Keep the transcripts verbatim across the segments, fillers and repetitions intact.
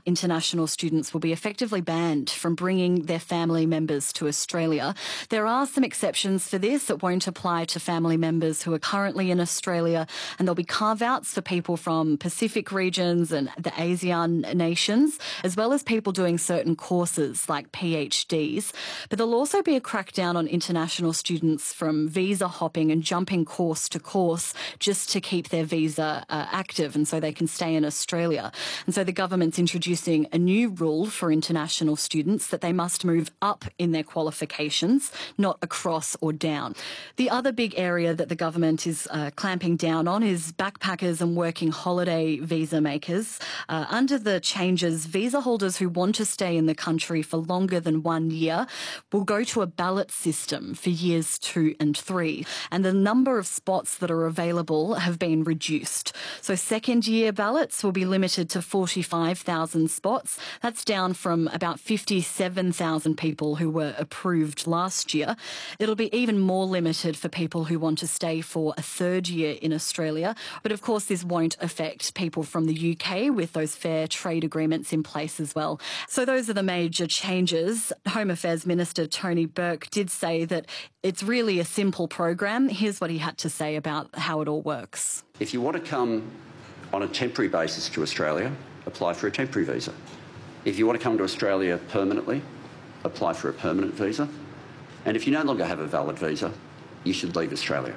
International students will be effectively banned from bringing their family members to Australia. There are some exceptions for this. It won't apply to family members who are currently in Australia, and there'll be carve-outs for people from Pacific regions and the ASEAN nations, as well as people doing certain courses like PhDs. But there'll also be a crackdown on international students from visa hopping and jumping course to course just to keep their visa uh, active and so they can stay in Australia. And so the government's introducing a new rule for international students that they must move up in their qualifications, not across or down. The other big area that the government is uh, clamping down on is backpackers and working holiday visa makers. Uh, under the changes, visa holders who want to stay in the country for longer than one year will go to a ballot system for years two and three. And the number of spots that are available have been reduced. So second year ballots will be limited to forty-five thousand spots. That's down from about fifty-seven thousand people who were approved last year. It'll be even more limited for people who want to stay for a third year in Australia. But of course, this won't affect people from the U K with those fair trade agreements in place as well. So those are the major changes. Home Affairs Minister Tony Burke did say that it's really a simple program. Here's what he had to say about how it all works. If you want to come on a temporary basis to Australia, apply for a temporary visa. If you want to come to Australia permanently, apply for a permanent visa. And if you no longer have a valid visa, you should leave Australia.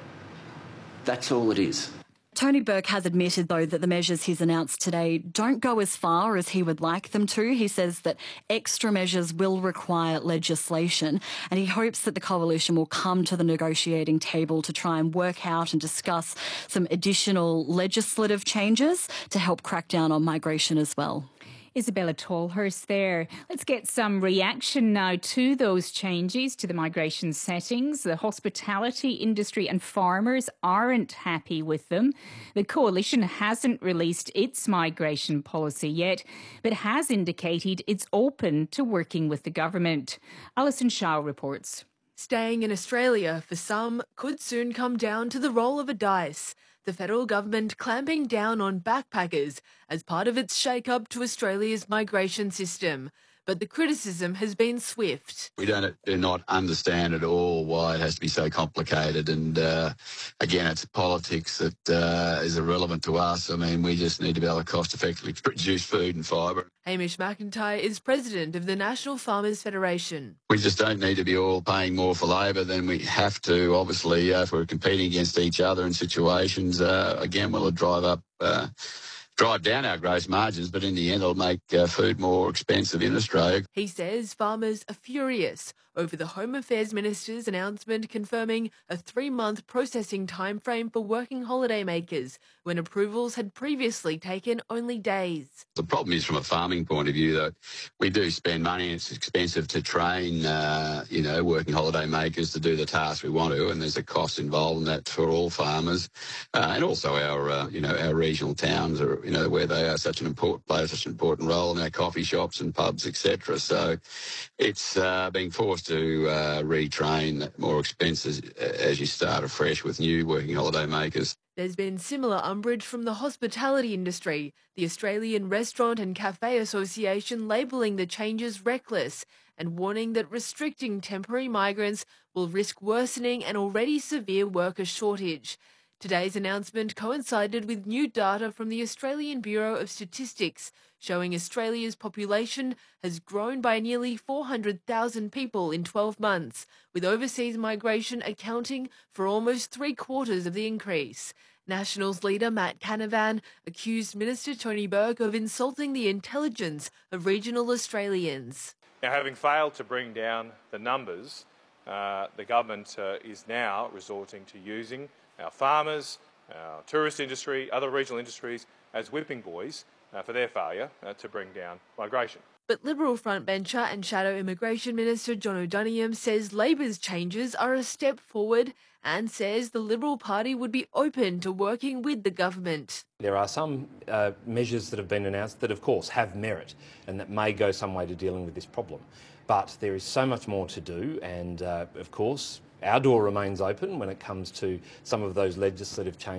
That's all it is. Tony Burke has admitted, though, that the measures he's announced today don't go as far as he would like them to. He says that extra measures will require legislation, and he hopes that the coalition will come to the negotiating table to try and work out and discuss some additional legislative changes to help crack down on migration as well. Isabella Tallhurst there. Let's get some reaction now to those changes to the migration settings. The hospitality industry and farmers aren't happy with them. The coalition hasn't released its migration policy yet, but has indicated it's open to working with the government. Alison Shaw reports. Staying in Australia for some could soon come down to the roll of a dice. The federal government clamping down on backpackers as part of its shake-up to Australia's migration system. But the criticism has been swift. We don't do not understand at all why it has to be so complicated. And uh, again, it's politics that uh, is irrelevant to us. I mean, we just need to be able to cost-effectively produce food and fibre. Hamish McIntyre is president of the National Farmers Federation. We just don't need to be all paying more for labour than we have to. Obviously, uh, if we're competing against each other in situations, uh, again, will it drive up... Uh, drive down our gross margins, but in the end it'll make uh, food more expensive in Australia. He says farmers are furious over the Home Affairs Minister's announcement confirming a three-month processing timeframe for working holiday makers when approvals had previously taken only days. The problem is, from a farming point of view, that we do spend money and it's expensive to train, uh, you know, working holiday makers to do the tasks we want to, and there's a cost involved in that for all farmers, uh, and also our, uh, you know, our regional towns are, you know, where they are such an important play such an important role in our coffee shops and pubs, et cetera. So it's uh, being forced to uh, retrain more expenses as you start afresh with new working holiday makers. There's been similar umbrage from the hospitality industry, the Australian Restaurant and Cafe Association labelling the changes reckless and warning that restricting temporary migrants will risk worsening an already severe worker shortage. Today's announcement coincided with new data from the Australian Bureau of Statistics showing Australia's population has grown by nearly four hundred thousand people in twelve months, with overseas migration accounting for almost three-quarters of the increase. Nationals leader Matt Canavan accused Minister Tony Burke of insulting the intelligence of regional Australians. Now, having failed to bring down the numbers, uh, the government uh, is now resorting to using our farmers, our tourist industry, other regional industries as whipping boys uh, for their failure uh, to bring down migration. But Liberal frontbencher and Shadow Immigration Minister John O'Donoghue says Labor's changes are a step forward and says the Liberal Party would be open to working with the government. There are some uh, measures that have been announced that, of course, have merit and that may go some way to dealing with this problem. But there is so much more to do and, uh, of course, our door remains open when it comes to some of those legislative changes.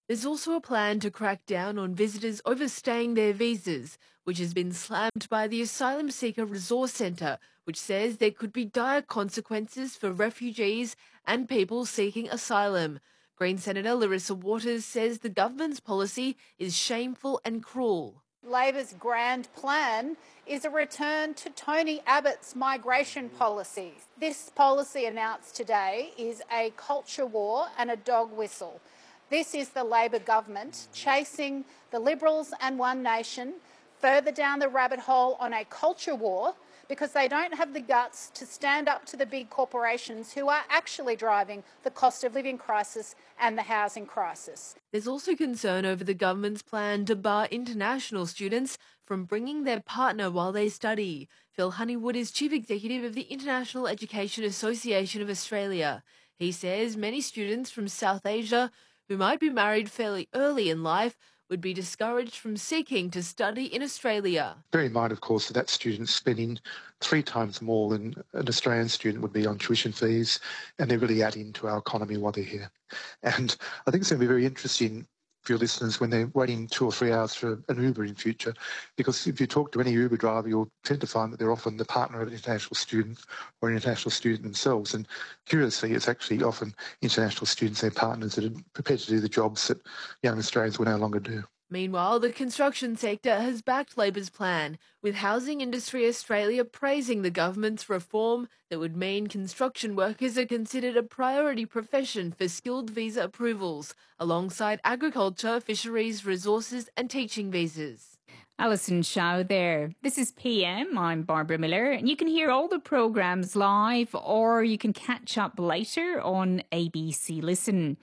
There's also a plan to crack down on visitors overstaying their visas, which has been slammed by the Asylum Seeker Resource Centre, which says there could be dire consequences for refugees and people seeking asylum. Green Senator Larissa Waters says the government's policy is shameful and cruel. Labor's grand plan is a return to Tony Abbott's migration policy. This policy announced today is a culture war and a dog whistle. This is the Labor government chasing the Liberals and One Nation further down the rabbit hole on a culture war because they don't have the guts to stand up to the big corporations who are actually driving the cost of living crisis and the housing crisis. There's also concern over the government's plan to bar international students from bringing their partner while they study. Phil Honeywood is Chief Executive of the International Education Association of Australia. He says many students from South Asia who might be married fairly early in life would be discouraged from seeking to study in Australia. Bear in mind, of course, that that student's spending three times more than an Australian student would be on tuition fees, and they're really adding to our economy while they're here. And I think it's going to be very interesting for your listeners when they're waiting two or three hours for an Uber in future, because if you talk to any Uber driver, you'll tend to find that they're often the partner of an international student or an international student themselves. And curiously, it's actually often international students, their partners, that are prepared to do the jobs that young Australians will no longer do. Meanwhile, the construction sector has backed Labor's plan, with Housing Industry Australia praising the government's reform that would mean construction workers are considered a priority profession for skilled visa approvals, alongside agriculture, fisheries, resources and teaching visas. Alison Shaw there. This is P M. I'm Barbara Miller, and you can hear all the programmes live, or you can catch up later on A B C Listen.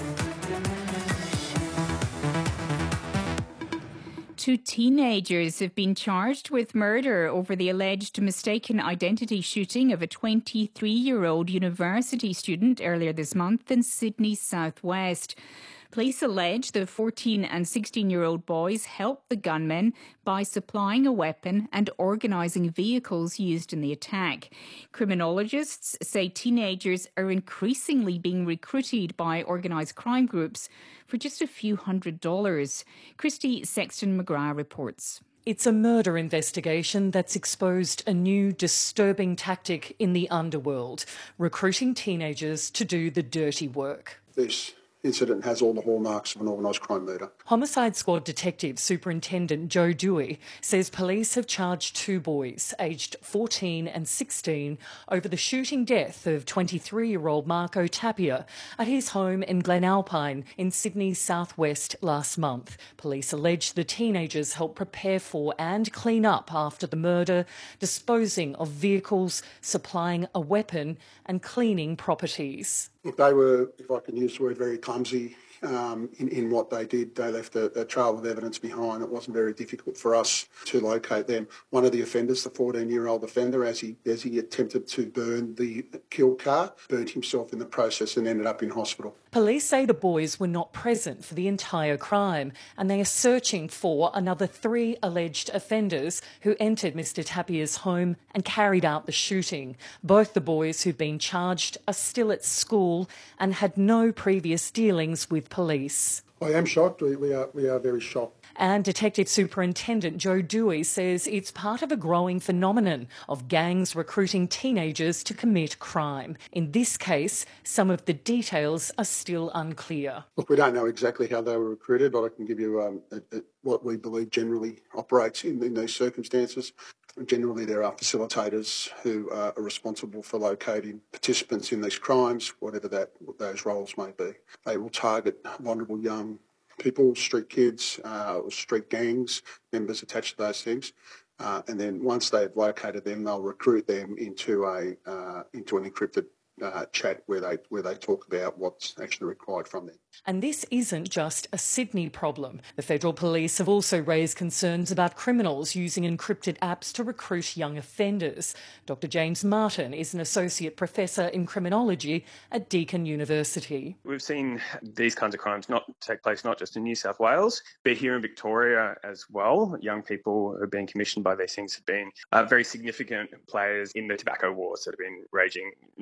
Two teenagers have been charged with murder over the alleged mistaken identity shooting of a twenty-three-year-old university student earlier this month in Sydney's southwest. Police allege the fourteen and sixteen-year-old boys helped the gunmen by supplying a weapon and organising vehicles used in the attack. Criminologists say teenagers are increasingly being recruited by organised crime groups for just a few hundred dollars. Christy Sexton-McGrath reports. It's a murder investigation that's exposed a new disturbing tactic in the underworld, recruiting teenagers to do the dirty work. This incident has all the hallmarks of an organised crime murder. Homicide Squad Detective Superintendent Joe Dewey says police have charged two boys, aged fourteen and sixteen, over the shooting death of twenty-three-year-old Marco Tapia at his home in Glenalpine in Sydney's southwest last month. Police allege the teenagers helped prepare for and clean up after the murder, disposing of vehicles, supplying a weapon and cleaning properties. Look, they were, if I can use the word, very clumsy um, in, in what they did. They left a, a trail of evidence behind. It wasn't very difficult for us to locate them. One of the offenders, the fourteen-year-old offender, as he as he attempted to burn the kill car, burned himself in the process and ended up in hospital. Police say the boys were not present for the entire crime, and they are searching for another three alleged offenders who entered Mister Tapia's home and carried out the shooting. Both the boys who've been charged are still at school and had no previous dealings with police. I am shocked. We, we are we are very shocked. And Detective Superintendent Joe Dewey says it's part of a growing phenomenon of gangs recruiting teenagers to commit crime. In this case, some of the details are still unclear. Look, we don't know exactly how they were recruited, but I can give you um, a, a, what we believe generally operates in, in these circumstances. Generally, there are facilitators who uh, are responsible for locating participants in these crimes, whatever that what those roles may be. They will target vulnerable young people, street kids, uh, or street gangs, members attached to those things. Uh, and then once they've located them, they'll recruit them into a uh, into an encrypted uh, chat where they where they talk about what's actually required from them. And this isn't just a Sydney problem. The Federal Police have also raised concerns about criminals using encrypted apps to recruit young offenders. Doctor James Martin is an Associate Professor in Criminology at Deakin University. We've seen these kinds of crimes not take place not just in New South Wales, but here in Victoria as well. Young people who have been commissioned by these things have been uh, very significant players in the tobacco wars that have been raging not just here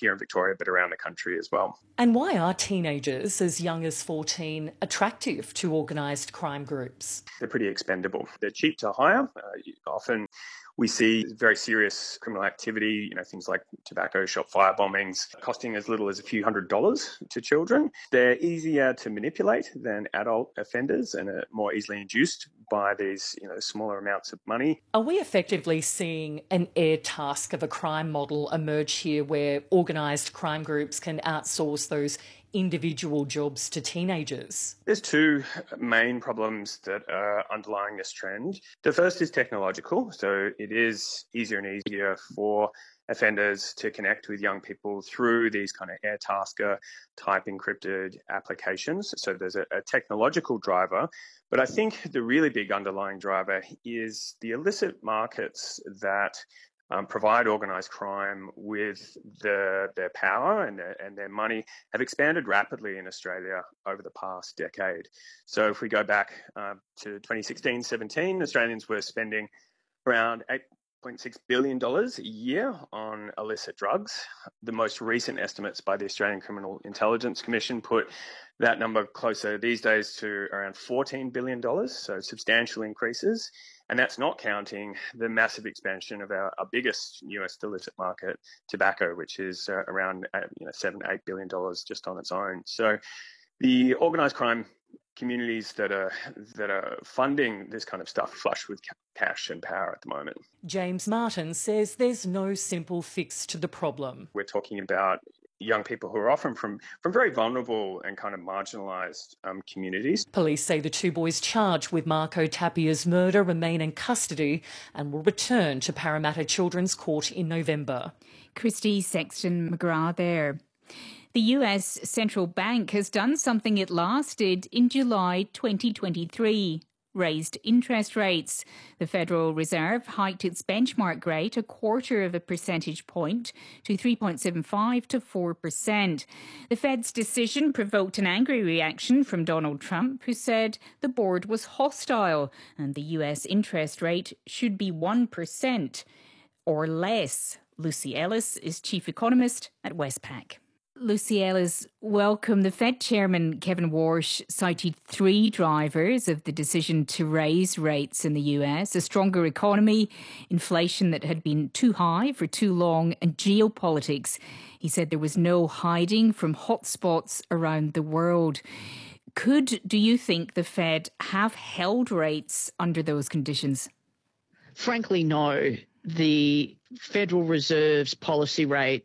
here in Victoria, but around the country as well. And why are teenagers as young as fourteen attractive to organised crime groups? They're pretty expendable. They're cheap to hire. Uh, often we see very serious criminal activity, you know, things like tobacco shop fire bombings, costing as little as a few hundred dollars to children. They're easier to manipulate than adult offenders and are more easily induced by these, you know, smaller amounts of money. Are we effectively seeing an air task of a crime model emerge here where organised crime groups can outsource those individual jobs to teenagers? There's two main problems that are underlying this trend. The first is technological. So it is easier and easier for offenders to connect with young people through these kind of Airtasker type encrypted applications. So there's a, a technological driver. But I think the really big underlying driver is the illicit markets that Um, provide organised crime with the, their power and their, and their money have expanded rapidly in Australia over the past decade. So if we go back uh, to twenty sixteen seventeen, Australians were spending around eight point six billion dollars a year on illicit drugs. The most recent estimates by the Australian Criminal Intelligence Commission put that number closer these days to around fourteen billion dollars, so substantial increases. And that's not counting the massive expansion of our, our biggest, newest illicit market, tobacco, which is uh, around uh, you know, seven, eight billion dollars just on its own. So the organised crime communities that are that are funding this kind of stuff flush with cash and power at the moment. James Martin says there's no simple fix to the problem. We're talking about young people who are often from, from very vulnerable and kind of marginalised um, communities. Police say the two boys charged with Marco Tapia's murder remain in custody and will return to Parramatta Children's Court in November. Christy Sexton McGrath there. The U S Central Bank has done something it last did in July twenty twenty-three. Raised interest rates. The Federal Reserve hiked its benchmark rate a quarter of a percentage point to three point seven five to four percent. The Fed's decision provoked an angry reaction from Donald Trump, who said the board was hostile and the U S interest rate should be one percent or less. Lucy Ellis is chief economist at Westpac. Lucy Ellis, welcome. The Fed chairman, Kevin Warsh, cited three drivers of the decision to raise rates in the U S: a stronger economy, inflation that had been too high for too long, and geopolitics. He said there was no hiding from hotspots around the world. Could, do you think, the Fed have held rates under those conditions? Frankly, no. The Federal Reserve's policy rate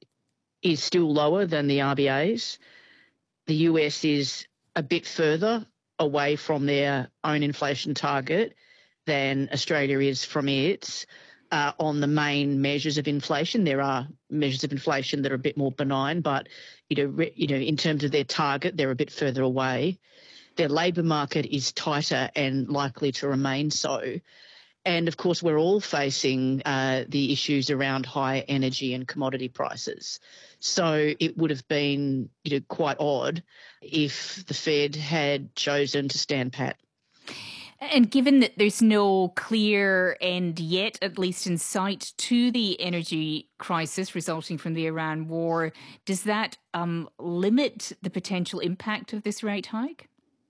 is still lower than the R B A's. The U S is a bit further away from their own inflation target than Australia is from its. Uh, on the main measures of inflation, there are measures of inflation that are a bit more benign, but you know, re, you know, in terms of their target, they're a bit further away. Their labour market is tighter and likely to remain so. And, of course, we're all facing uh, the issues around high energy and commodity prices. So it would have been, you know, quite odd if the Fed had chosen to stand pat. And given that there's no clear end yet, at least in sight, to the energy crisis resulting from the Iran war, does that um, limit the potential impact of this rate hike?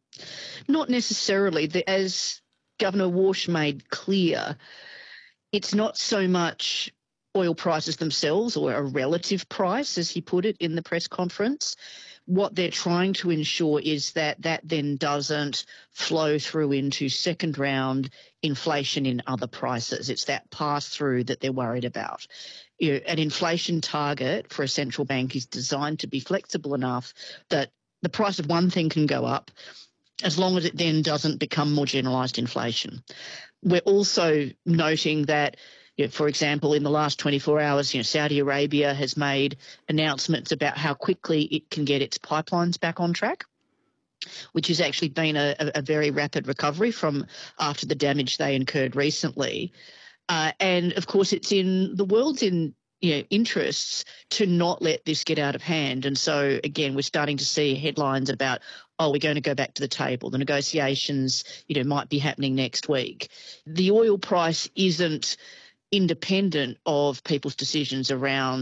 Not necessarily. As Governor Warsh made clear, it's not so much oil prices themselves or a relative price, as he put it in the press conference. What they're trying to ensure is that that then doesn't flow through into second round inflation in other prices. It's that pass-through that they're worried about. You know, an inflation target for a central bank is designed to be flexible enough that the price of one thing can go up as long as it then doesn't become more generalised inflation. We're also noting that, you know, for example, in the last twenty-four hours, you know, Saudi Arabia has made announcements about how quickly it can get its pipelines back on track, which has actually been a, a very rapid recovery from after the damage they incurred recently. Uh, and, of course, it's in the world's in you know, interests to not let this get out of hand. And so, again, we're starting to see headlines about, oh, we're going to go back to the table. The negotiations, you know, might be happening next week. The oil price isn't independent of people's decisions around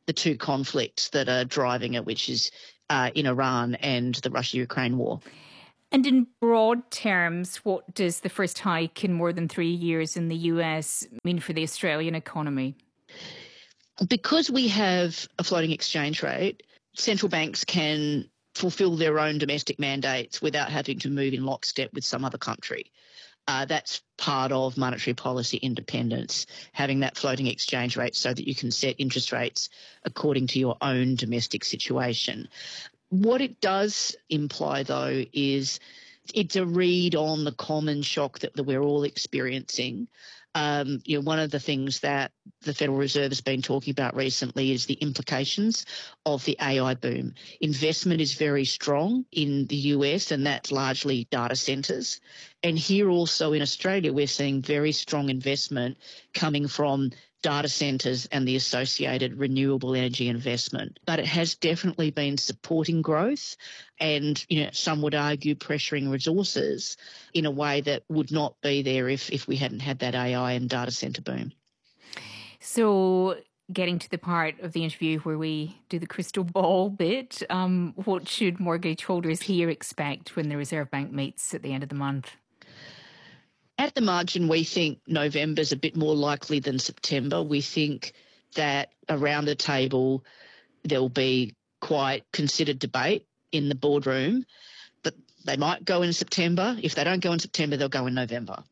the two conflicts that are driving it, which is uh, in Iran and the Russia-Ukraine war. And in broad terms, what does the first hike in more than three years in the U S mean for the Australian economy? Because we have a floating exchange rate, central banks can fulfil their own domestic mandates without having to move in lockstep with some other country. Uh, that's part of monetary policy independence, having that floating exchange rate so that you can set interest rates according to your own domestic situation. What it does imply, though, is it's a read on the common shock that, that we're all experiencing. Um, you know, one of the things that the Federal Reserve has been talking about recently is the implications of the A I boom. Investment is very strong in the U S, and that's largely data centres. And here also in Australia, we're seeing very strong investment coming from data centres and the associated renewable energy investment. But it has definitely been supporting growth and, you know, some would argue pressuring resources in a way that would not be there if, if we hadn't had that A I and data centre boom. So getting to the part of the interview where we do the crystal ball bit, um, what should mortgage holders here expect when the Reserve Bank meets at the end of the month? At the margin, we think November's a bit more likely than September. We think that around the table there'll be quite considered debate in the boardroom, but they might go in September. If they don't go in September, they'll go in November.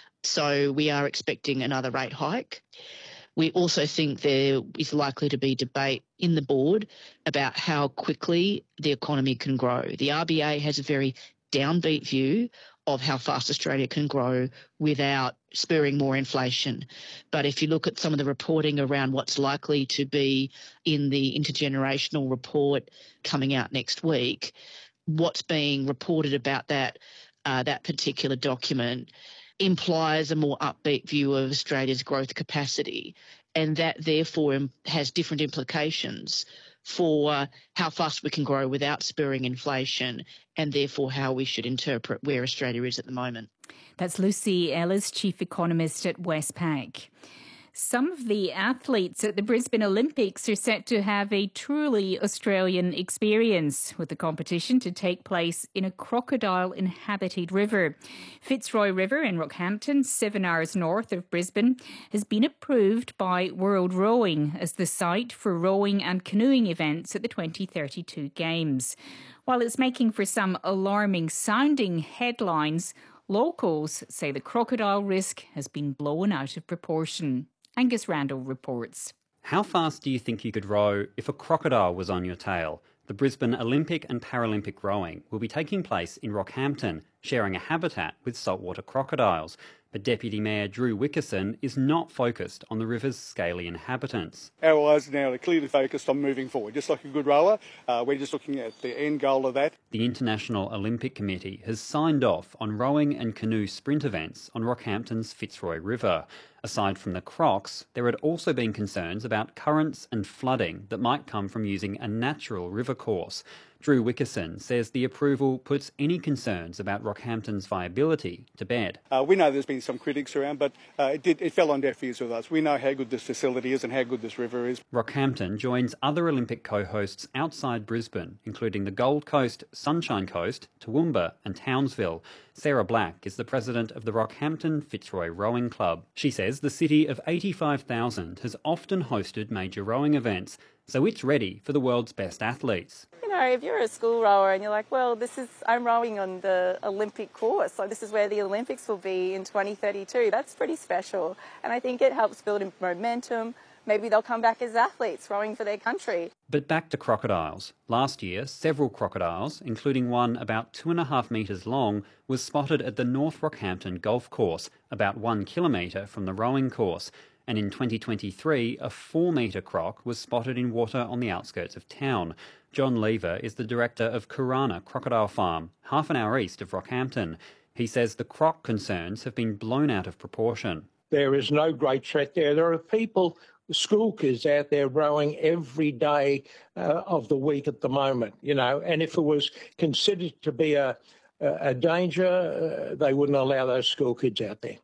So we are expecting another rate hike. We also think there is likely to be debate in the board about how quickly the economy can grow. The R B A has a very downbeat view of how fast Australia can grow without spurring more inflation. But if you look at some of the reporting around what's likely to be in the intergenerational report coming out next week, what's being reported about that uh, that particular document implies a more upbeat view of Australia's growth capacity, and that therefore has different implications for uh, how fast we can grow without spurring inflation, and therefore how we should interpret where Australia is at the moment. That's Lucy Ellis, Chief Economist at Westpac. Some of the athletes at the Brisbane Olympics are set to have a truly Australian experience, with the competition to take place in a crocodile-inhabited river. Fitzroy River in Rockhampton, seven hours north of Brisbane, has been approved by World Rowing as the site for rowing and canoeing events at the twenty thirty-two Games. While it's making for some alarming-sounding headlines, locals say the crocodile risk has been blown out of proportion. Angus Randall reports. How fast do you think you could row if a crocodile was on your tail? The Brisbane Olympic and Paralympic rowing will be taking place in Rockhampton, sharing a habitat with saltwater crocodiles. But Deputy Mayor Drew Wickerson is not focused on the river's scaly inhabitants. Our eyes now are clearly focused on moving forward. Just like a good rower, uh, we're just looking at the end goal of that. The International Olympic Committee has signed off on rowing and canoe sprint events on Rockhampton's Fitzroy River. Aside from the crocs, there had also been concerns about currents and flooding that might come from using a natural river course. Drew Wickerson says the approval puts any concerns about Rockhampton's viability to bed. Uh, we know there's been some critics around, but uh, it, did, it fell on deaf ears with us. We know how good this facility is and how good this river is. Rockhampton joins other Olympic co-hosts outside Brisbane, including the Gold Coast, Sunshine Coast, Toowoomba and Townsville. Sarah Black is the president of the Rockhampton Fitzroy Rowing Club. She says the city of eighty-five thousand has often hosted major rowing events, so it's ready for the world's best athletes. You know, if you're a school rower and you're like, well, this is I'm rowing on the Olympic course, so this is where the Olympics will be in twenty thirty-two, that's pretty special. And I think it helps build momentum. Maybe they'll come back as athletes rowing for their country. But back to crocodiles. Last year, several crocodiles, including one about two and a half metres long, was spotted at the North Rockhampton Golf Course, about one kilometre from the rowing course. And in twenty twenty-three, a four-metre croc was spotted in water on the outskirts of town. John Lever is the director of Kurana Crocodile Farm, half an hour east of Rockhampton. He says the croc concerns have been blown out of proportion. There is no great threat there. There are people, school kids out there rowing every day uh, of the week at the moment, you know, and if it was considered to be a, a danger, uh, they wouldn't allow those school kids out there.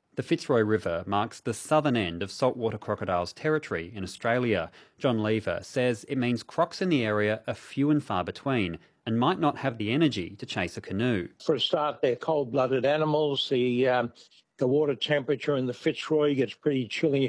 The Fitzroy River marks the southern end of saltwater crocodiles territory in Australia. John Lever says it means crocs in the area are few and far between and might not have the energy to chase a canoe. For a start, they're cold-blooded animals. The um, the water temperature in the Fitzroy gets pretty chilly